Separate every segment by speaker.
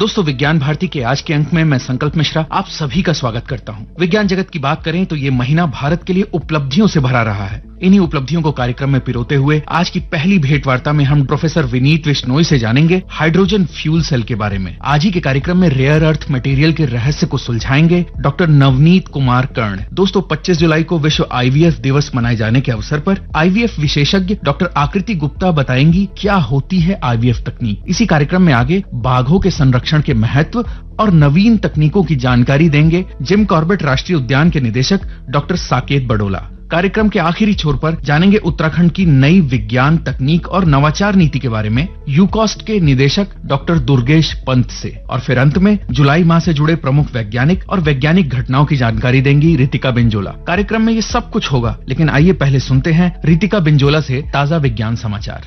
Speaker 1: दोस्तों, विज्ञान भारती के आज के अंक में मैं संकल्प मिश्रा आप सभी का स्वागत करता हूं। विज्ञान जगत की बात करें तो ये महीना भारत के लिए उपलब्धियों से भरा रहा है। इन्हीं उपलब्धियों को कार्यक्रम में पिरोते हुए आज की पहली भेंट वार्ता में हम प्रोफेसर विनीत विश्नोई से जानेंगे हाइड्रोजन फ्यूल सेल के बारे में। आज ही के कार्यक्रम में रेयर अर्थ मटेरियल के रहस्य को सुलझाएंगे डॉक्टर नवनीत कुमार कर्ण। दोस्तों, 25 जुलाई को विश्व IVF दिवस मनाए जाने के अवसर पर IVF विशेषज्ञ डॉक्टर आकृति गुप्ता बताएंगी क्या होती है IVF तकनीक। इसी कार्यक्रम में आगे बाघों के संरक्षण के महत्व और नवीन तकनीकों की जानकारी देंगे जिम कॉर्बेट राष्ट्रीय उद्यान के निदेशक डॉक्टर साकेत बडोला। कार्यक्रम के आखिरी छोर पर जानेंगे उत्तराखंड की नई विज्ञान तकनीक और नवाचार नीति के बारे में यूकॉस्ट के निदेशक डॉक्टर दुर्गेश पंत से। और फिर अंत में जुलाई माह से जुड़े प्रमुख वैज्ञानिक और वैज्ञानिक घटनाओं की जानकारी देंगी रितिका बिंजोला। कार्यक्रम में ये सब कुछ होगा, लेकिन आइए पहले सुनते हैं रितिका बिंजोला से ताजा विज्ञान समाचार।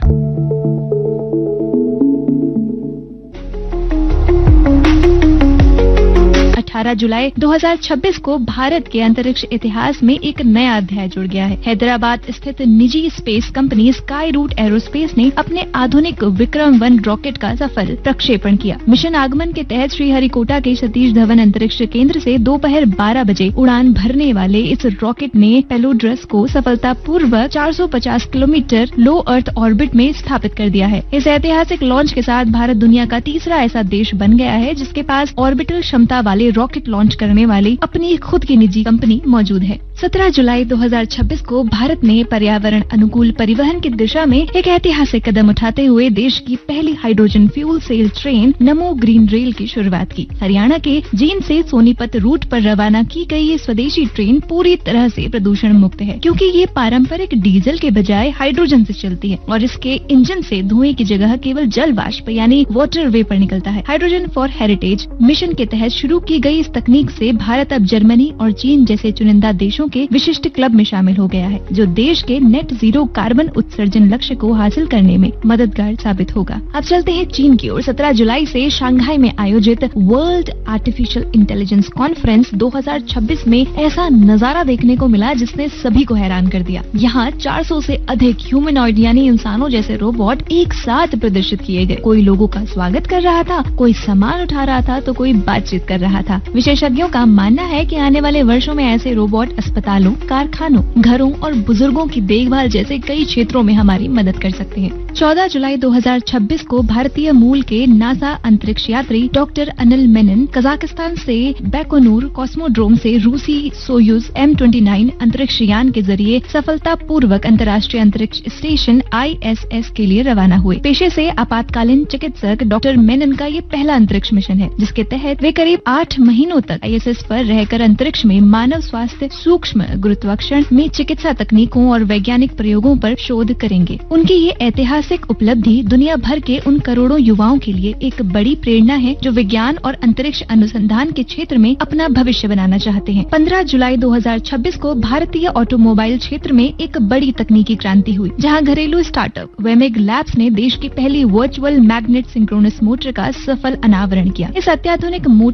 Speaker 2: 18 जुलाई 2026 को भारत के अंतरिक्ष इतिहास में एक नया अध्याय जुड़ गया है। हैदराबाद स्थित निजी space company sky root aerospace ने अपने आधुनिक विक्रम-1 रॉकेट का सफल प्रक्षेपण किया। मिशन आगमन के तहत श्रीहरिकोटा के सतीश धवन अंतरिक्ष केंद्र से दोपहर 12 बजे उड़ान भरने वाले इस रॉकेट ने पेलोड्रस को सफलतापूर्वक 450 किलोमीटर लो अर्थ ऑर्बिट में स्थापित कर दिया है। इस ऐतिहासिक लॉन्च के साथ भारत दुनिया का तीसरा ऐसा देश बन गया है जिसके पास ऑर्बिटल क्षमता वाले रॉकेट लॉन्च करने वाली अपनी खुद की निजी कंपनी मौजूद है। 17 जुलाई 2026 को भारत ने पर्यावरण अनुकूल परिवहन की दिशा में एक ऐतिहासिक कदम उठाते हुए देश की पहली हाइड्रोजन फ्यूल सेल ट्रेन नमो ग्रीन रेल की शुरुआत की। हरियाणा के जींद से सोनीपत रूट पर रवाना की गई ये स्वदेशी ट्रेन पूरी तरह से प्रदूषण मुक्त है, क्योंकि ये पारंपरिक डीजल के बजाय हाइड्रोजन से चलती है और इसके इंजन से धुएं की जगह केवल जल वाष्प यानी वाटर वेपर निकलता है। हाइड्रोजन फॉर हेरिटेज मिशन के तहत शुरू की गई इस तकनीक से भारत अब जर्मनी और चीन जैसे चुनिंदा देशों के विशिष्ट क्लब में शामिल हो गया है, जो देश के नेट जीरो कार्बन उत्सर्जन लक्ष्य को हासिल करने में मददगार साबित होगा। अब चलते हैं चीन की ओर। 17 जुलाई से शंघाई में आयोजित वर्ल्ड आर्टिफिशियल इंटेलिजेंस कॉन्फ्रेंस 2026 में ऐसा नजारा देखने को मिला जिसने सभी को हैरान कर दिया। यहाँ 400 से अधिक ह्यूमनॉइड यानी इंसानों जैसे रोबोट एक साथ प्रदर्शित किए गए। कोई लोगों का स्वागत कर रहा था, कोई सामान उठा रहा था, तो कोई बातचीत कर रहा था। विशेषज्ञों का मानना है कि आने वाले वर्षों में ऐसे रोबोट अस्पतालों, कारखानों, घरों और बुजुर्गों की देखभाल जैसे कई क्षेत्रों में हमारी मदद कर सकते हैं। 14 जुलाई 2026 को भारतीय मूल के नासा अंतरिक्ष यात्री डॉक्टर अनिल मेनन कजाकिस्तान से बैकोनूर कॉस्मोड्रोम से रूसी सोयूज M29 अंतरिक्ष यान के जरिए सफलतापूर्वक अंतर्राष्ट्रीय अंतरिक्ष स्टेशन ISS के लिए रवाना हुए। पेशे से आपातकालीन चिकित्सक डॉक्टर मेनन का ये पहला अंतरिक्ष मिशन है, जिसके तहत वे करीब 8 महीनों तक ISS पर रहकर अंतरिक्ष में मानव स्वास्थ्य, सूक्ष्म गुरुत्वाकर्षण में चिकित्सा तकनीकों और वैज्ञानिक प्रयोगों पर शोध करेंगे। उनकी ये ऐतिहासिक उपलब्धि दुनिया भर के उन करोड़ों युवाओं के लिए एक बड़ी प्रेरणा है जो विज्ञान और अंतरिक्ष अनुसंधान के क्षेत्र में अपना भविष्य बनाना चाहते हैं। 15 जुलाई 2026 को भारतीय ऑटोमोबाइल क्षेत्र में एक बड़ी तकनीकी क्रांति हुई, जहां घरेलू स्टार्टअप वेमेग लैब्स ने देश की पहली वर्चुअल मैग्नेट सिंक्रोनस मोटर का सफल अनावरण किया। इस अत्याधुनिक मोटर